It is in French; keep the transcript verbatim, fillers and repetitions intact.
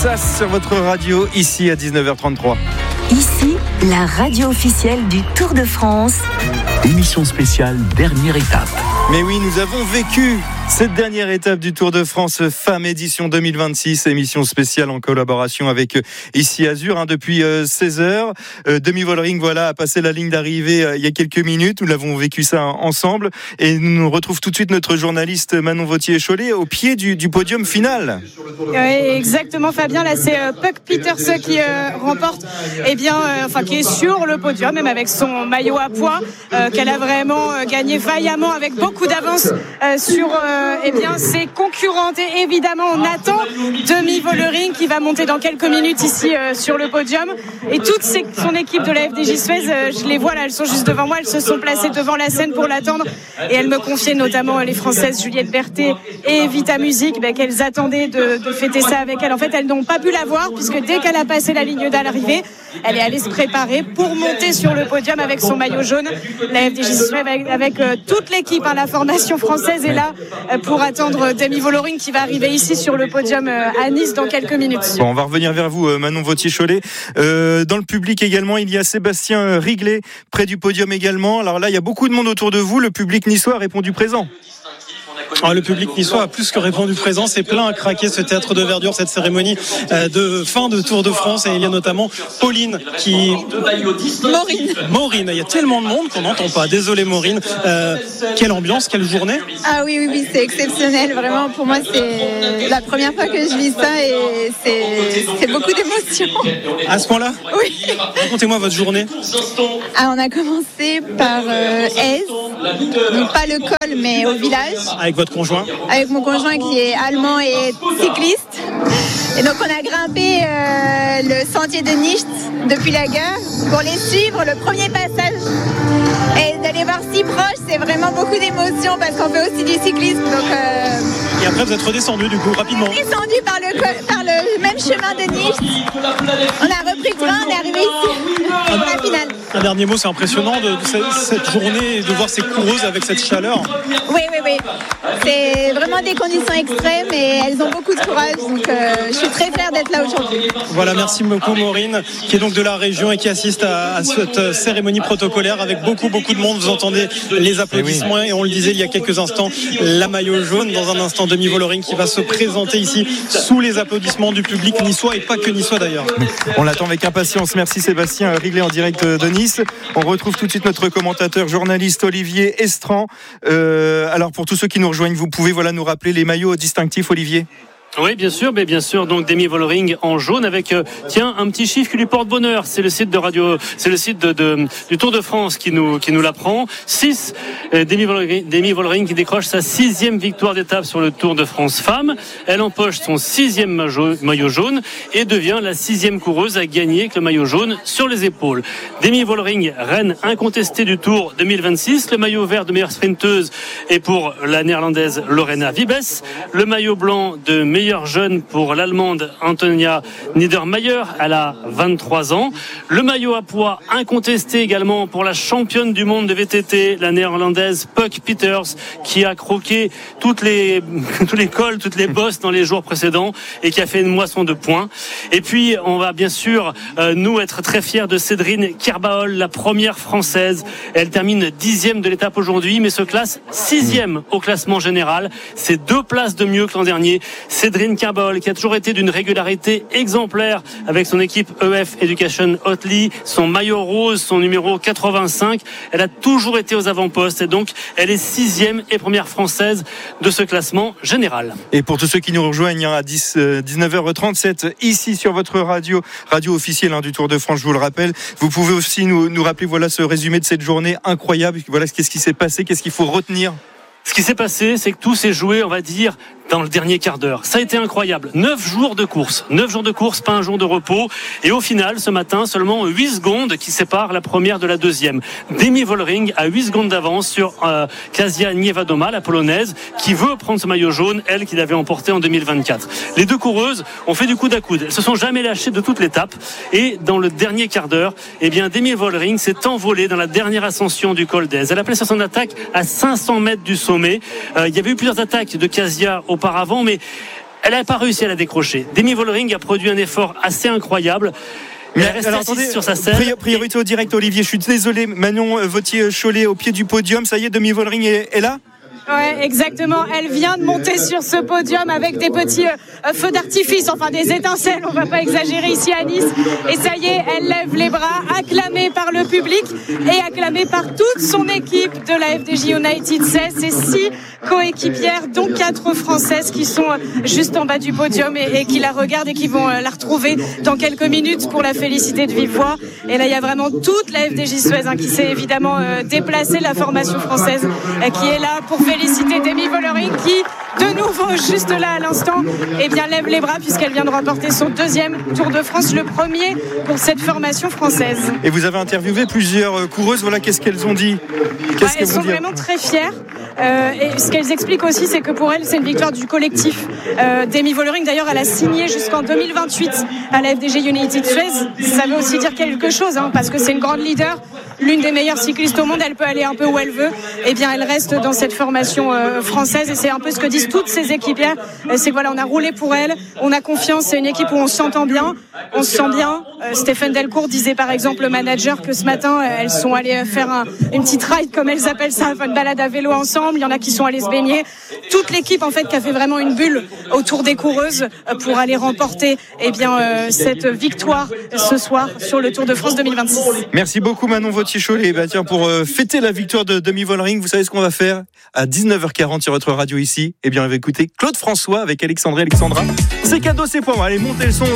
Assas sur votre radio, ici à dix-neuf heures trente-trois. Ici, la radio officielle du Tour de France. Émission spéciale, dernière étape. Mais oui, nous avons vécu cette dernière étape du Tour de France Femmes édition deux mille vingt-six, émission spéciale en collaboration avec Ici Azur hein, depuis euh, seize heures. Euh, Demi Vollering voilà, a passé la ligne d'arrivée euh, il y a quelques minutes. Nous l'avons vécu ça ensemble. Et nous retrouve tout de suite notre journaliste Manon Vauthier-Cholet au pied du, du podium final. Oui, exactement Fabien. Là, c'est euh, Puck Peters qui euh, remporte, eh bien, euh, enfin qui est sur le podium, même avec son maillot à pois, euh, qu'elle a vraiment euh, gagné vaillamment avec beaucoup d'avance euh, sur euh, eh bien, ses concurrentes. Et évidemment, on attend Demi Vollering qui va monter dans quelques minutes ici euh, sur le podium. Et toute ses, son équipe de la F D J Suez, euh, je les vois là, elles sont juste devant moi, elles se sont placées devant la scène pour l'attendre. Et elles me confiaient notamment les Françaises Juliette Berthet et Vita Music bah, qu'elles attendaient de, de fêter ça avec elle. En fait, elles n'ont pas pu la voir puisque dès qu'elle a passé la ligne d'arrivée, elle est allée se préparer pour monter sur le podium avec son maillot jaune. La F D J Suez avec, avec euh, toute l'équipe, hein, la formation française est là euh, pour attendre Demi Vollering qui va arriver ici sur le podium euh, à Nice dans quelques minutes. Bon, on va revenir vers vous, Manon Vauthier-Cholet. Euh, dans le public également, il y a Sébastien Riglet près du podium également. Alors là, il y a beaucoup de monde autour de vous. Le public niçois a répondu présent. Ah, le public niçois a plus que répondu présent, c'est plein à craquer ce théâtre de verdure, cette cérémonie euh, de fin de Tour de France. Et il y a notamment Pauline qui... Maureen. Maureen, il y a tellement de monde qu'on n'entend pas. Désolé Maureen. Euh, quelle ambiance, quelle journée. Ah oui, oui, oui, c'est exceptionnel. Vraiment, pour moi, c'est la première fois que je vis ça et c'est, c'est beaucoup d'émotions. À ce point-là ? Oui. Racontez-moi votre journée. Ah, on a commencé par euh, Aise, donc pas le col, mais au village. Avec votre conjoint ? Avec mon conjoint qui est allemand et cycliste. Et donc on a grimpé euh, le sentier de Nicht depuis la gare pour les suivre, le premier passage. Et d'aller voir si proche, c'est vraiment beaucoup d'émotions parce qu'on fait aussi du cyclisme. Donc, euh... Et après vous êtes redescendu du coup rapidement. Descendu par le, par le même chemin de Nicht. On a repris le train, on est arrivé ici pour la finale. Un dernier mot, c'est impressionnant de, de cette, cette journée, de voir ces coureuses avec cette chaleur. Oui, oui, oui. C'est vraiment des conditions extrêmes et elles ont beaucoup de courage. Donc euh, je suis très fière d'être là aujourd'hui. Voilà, merci beaucoup Maureen, qui est donc de la région et qui assiste à, à cette cérémonie protocolaire avec beaucoup, beaucoup de monde. Vous entendez les applaudissements et, oui. et on le disait il y a quelques instants, la maillot jaune. Dans un instant, Demi Vollering qui va se présenter ici sous les applaudissements du public niçois et pas que niçois d'ailleurs. On l'attend avec impatience. Merci Sébastien Riglet en direct de Nice. On retrouve tout de suite notre commentateur, journaliste Olivier Estran. Euh, alors pour tous ceux qui nous rejoignent, vous pouvez voilà, nous rappeler les maillots distinctifs, Olivier ? Oui, bien sûr, mais bien sûr. Donc Demi Vollering en jaune avec euh, tiens un petit chiffre qui lui porte bonheur. C'est le site de radio, c'est le site de, de du Tour de France qui nous qui nous l'apprend. six euh, Demi Vollering, Demi Vollering qui décroche sa sixième victoire d'étape sur le Tour de France Femmes. Elle empoche son sixième maillot, maillot jaune et devient la sixième coureuse à gagner avec le maillot jaune sur les épaules. Demi Vollering, reine incontestée du Tour deux mille vingt-six. Le maillot vert de meilleure sprinteuse est pour la néerlandaise Lorena Wiebes. Le maillot blanc de meilleure meilleure jeune pour l'Allemande Antonia Niedermayer, elle a vingt-trois ans. Le maillot à pois incontesté également pour la championne du monde de V T T, la néerlandaise Puck Peters, qui a croqué toutes les, tous les cols, toutes les bosses dans les jours précédents et qui a fait une moisson de points. Et puis, on va bien sûr, euh, nous, être très fiers de Cédrine Kerbaol, la première française. Elle termine dixième de l'étape aujourd'hui, mais se classe sixième au classement général. C'est deux places de mieux que l'an dernier. Cédrine Kerbaol, qui a toujours été d'une régularité exemplaire avec son équipe E F Education Oatly, son maillot rose, son numéro quatre-vingt-cinq. Elle a toujours été aux avant-postes et donc elle est sixième et première française de ce classement général. Et pour tous ceux qui nous rejoignent à dix, dix-neuf heures trente-sept, ici sur votre radio, radio officielle hein, du Tour de France, je vous le rappelle, vous pouvez aussi nous, nous rappeler voilà, ce résumé de cette journée incroyable. Voilà, qu'est-ce qui s'est passé, qu'est-ce qu'il faut retenir? Ce qui s'est passé, c'est que tout s'est joué, on va dire, dans le dernier quart d'heure. Ça a été incroyable. Neuf jours de course. Neuf jours de course, pas un jour de repos. Et au final, ce matin, seulement huit secondes qui séparent la première de la deuxième. Demi Vollering a huit secondes d'avance sur euh, Kasia Niewiadoma, la polonaise, qui veut prendre ce maillot jaune, elle qui l'avait emporté en deux mille vingt-quatre. Les deux coureuses ont fait du coude à coude. Elles se sont jamais lâchées de toute l'étape. Et dans le dernier quart d'heure, eh bien, Demi Vollering s'est envolée dans la dernière ascension du col d'Aise. Elle a placé son attaque à cinq cents mètres du sommet. Euh, il y avait eu plusieurs attaques de Kasia auparavant, mais Elle n'a pas réussi à la décrocher. Demi Vollering a produit un effort assez incroyable. Mais elle alors, attendez, sur sa scène. Priorité au direct, Olivier. Je suis désolé. Manon Vauthier-Cholet au pied du podium. Ça y est, Demi Vollering est, est là. Ouais, exactement. Elle vient de monter sur ce podium avec des petits euh, feux d'artifice, enfin des étincelles, on va pas exagérer ici à Nice. Et ça y est, elle lève les bras, acclamée par le public et acclamée par toute son équipe de la F D J United seize. C'est six coéquipières, dont quatre françaises qui sont juste en bas du podium et, et qui la regardent et qui vont la retrouver dans quelques minutes pour la féliciter de vive voix. Et là, il y a vraiment toute la F D J Suez hein, qui s'est évidemment euh, déplacée, la formation française euh, qui est là pour féliciter Demi Vollering qui, de nouveau, juste là à l'instant, eh bien, lève les bras puisqu'elle vient de remporter son deuxième Tour de France, le premier pour cette formation française. Et vous avez interviewé plusieurs coureuses, voilà, qu'est-ce qu'elles ont dit qu'est-ce ouais, Elles sont dire vraiment très fières. Euh, et ce qu'elles expliquent aussi, c'est que pour elles, c'est une victoire du collectif. Euh, Demi Vollering, d'ailleurs, elle a signé jusqu'en deux mille vingt-huit à la F D J United Suez. Ça veut aussi dire quelque chose, hein, parce que c'est une grande leader, l'une des meilleures cyclistes au monde. Elle peut aller un peu où elle veut. Eh bien, elle reste dans cette formation euh, française, et c'est un peu ce que disent toutes ses équipières. C'est que voilà, on a roulé pour elle, on a confiance. C'est une équipe où on s'entend bien, on se sent bien. Euh, Stéphane Delcourt disait par exemple, le manager, que ce matin, elles sont allées faire un, une petite ride, comme elles appellent ça, une balade à vélo ensemble. Il y en a qui sont allés se baigner. Toute l'équipe en fait qui a fait vraiment une bulle autour des coureuses pour aller remporter eh bien, euh, cette victoire ce soir sur le Tour de France deux mille vingt-six. Merci beaucoup Manon Vauthier-Cholet. Bah, tiens, pour euh, fêter la victoire de Demi Vollering, vous savez ce qu'on va faire à dix-neuf heures quarante sur votre radio ici. Eh bien, on va écouter Claude François avec Alexandre et Alexandra. C'est cadeau, c'est pour moi. Allez, montez le son.